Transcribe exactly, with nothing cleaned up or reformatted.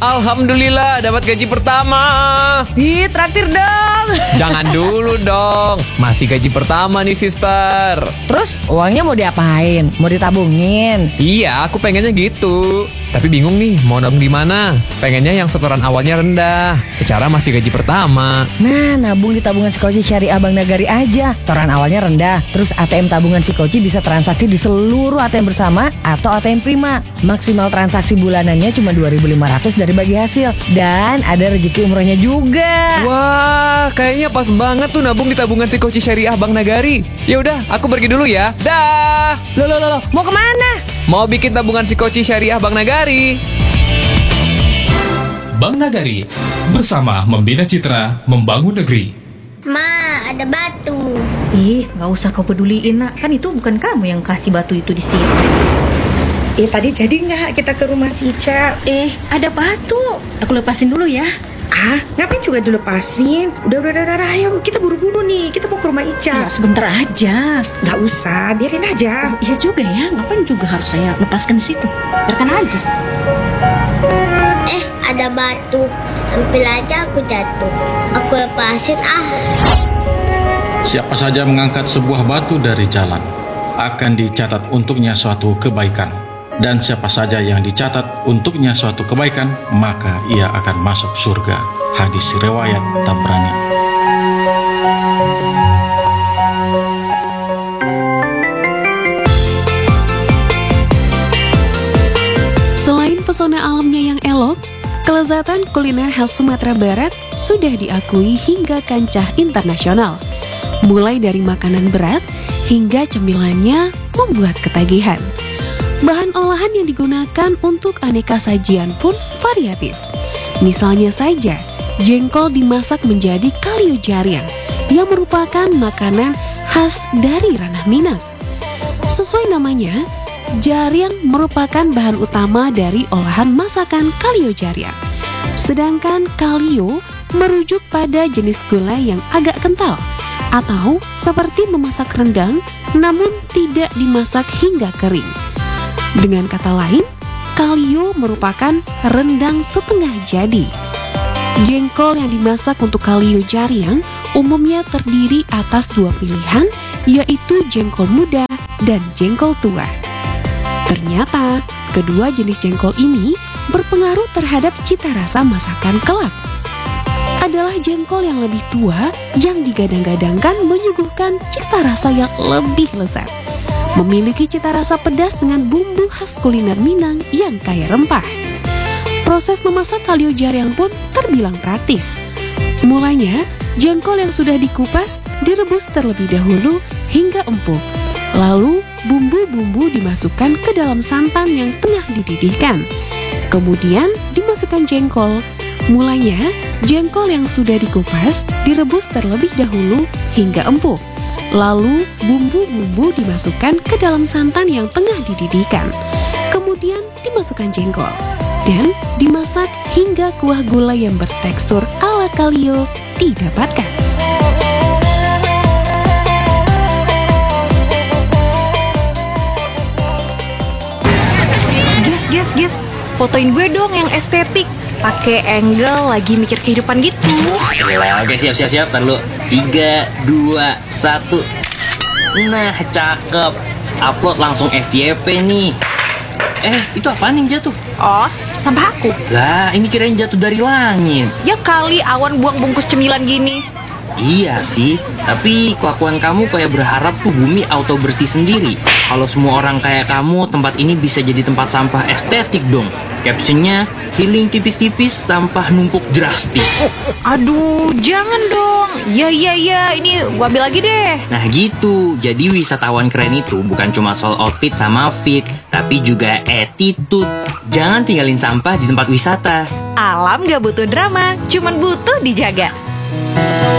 Alhamdulillah dapat gaji pertama. Ih, traktir dong. Jangan dulu dong, masih gaji pertama nih sister. Terus uangnya mau diapain? Mau ditabungin? Iya, aku pengennya gitu. Tapi bingung nih, mau nabung di mana? Pengennya yang setoran awalnya rendah, secara masih gaji pertama. Nah, nabung di tabungan Sikoci Syariah Bank Nagari aja. Setoran awalnya rendah. Terus A T M tabungan Sikoci bisa transaksi di seluruh A T M bersama atau A T M prima. Maksimal transaksi bulanannya cuma dua ribu lima ratus dari bagi hasil. Dan ada rezeki umrohnya juga. Wah, kayaknya pas banget tuh nabung di tabungan Sikoci Syariah Bank Nagari. Ya udah, aku pergi dulu ya. Dah. Loh, loh, loh, loh. Mau kemana? Mau bikin tabungan Sikoci Syariah Bank Nagari. Bank Nagari, bersama membina citra, membangun negeri. Ma, ada batu. Ih, nggak usah kau peduliin, nak. Kan itu bukan kamu yang kasih batu itu di sini. Eh, tadi jadi nggak kita ke rumah si Ica? Eh, ada batu. Aku lepasin dulu ya. Ah, ngapain juga dilepasin? Udah, udah, udah, udah, ayo kita buru-buru nih. Kita mau ke rumah Ica. Ya, sebentar aja. Nggak usah, biarin aja. Iya juga ya, ngapain juga harus saya lepaskan di situ? Biarkan aja. Eh, ada batu. Hampir aja aku jatuh. Aku lepasin ah. Siapa saja mengangkat sebuah batu dari jalan akan dicatat untuknya suatu kebaikan. Dan siapa saja yang dicatat untuknya suatu kebaikan, maka ia akan masuk surga. Hadis riwayat Tabrani. Selain pesona alamnya yang elok, kelezatan kuliner khas Sumatera Barat sudah diakui hingga kancah internasional. Mulai dari makanan berat hingga cemilannya membuat ketagihan. Bahan olahan yang digunakan untuk aneka sajian pun variatif. Misalnya saja, jengkol dimasak menjadi kalio jariang yang merupakan makanan khas dari ranah Minang. Sesuai namanya, jariang merupakan bahan utama dari olahan masakan kalio jariang. Sedangkan kalio merujuk pada jenis gulai yang agak kental atau seperti memasak rendang namun tidak dimasak hingga kering. Dengan kata lain, kalio merupakan rendang setengah jadi. Jengkol yang dimasak untuk kalio jariang umumnya terdiri atas dua pilihan, yaitu jengkol muda dan jengkol tua. Ternyata, kedua jenis jengkol ini berpengaruh terhadap cita rasa masakan kelak. Adalah jengkol yang lebih tua yang digadang-gadangkan menyuguhkan cita rasa yang lebih lezat. Memiliki cita rasa pedas dengan bumbu khas kuliner Minang yang kaya rempah. Proses memasak kalio jariang pun terbilang praktis. Mulanya, jengkol yang sudah dikupas direbus terlebih dahulu hingga empuk. Lalu, bumbu-bumbu dimasukkan ke dalam santan yang tengah dididihkan. Kemudian, dimasukkan jengkol. Mulanya, jengkol yang sudah dikupas direbus terlebih dahulu hingga empuk. Lalu, bumbu-bumbu dimasukkan ke dalam santan yang tengah dididihkan. Kemudian, dimasukkan jengkol. Dan dimasak hingga kuah gulai yang bertekstur ala kalio didapatkan. Guys, guys, guys, fotoin gue dong yang estetik. Pakai angle lagi mikir kehidupan gitu. Yalah, oke siap siap siap. Tar lu. Tiga, dua, satu. Nah, cakep. Upload langsung F Y P nih. Eh, itu apaan yang jatuh? Oh, sampah aku. Lah, ini kirain jatuh dari langit. Ya kali awan buang bungkus cemilan gini. Iya sih, tapi kelakuan kamu kayak berharap tuh bumi auto bersih sendiri. Kalau semua orang kayak kamu, tempat ini bisa jadi tempat sampah estetik dong. Captionnya, healing tipis-tipis, sampah numpuk drastis. Aduh, jangan dong. Ya, ya, ya, ini gua ambil lagi deh. Nah gitu, jadi wisatawan keren itu bukan cuma soal outfit sama fit, tapi juga attitude. Jangan tinggalin sampah di tempat wisata. Alam gak butuh drama, cuman butuh dijaga.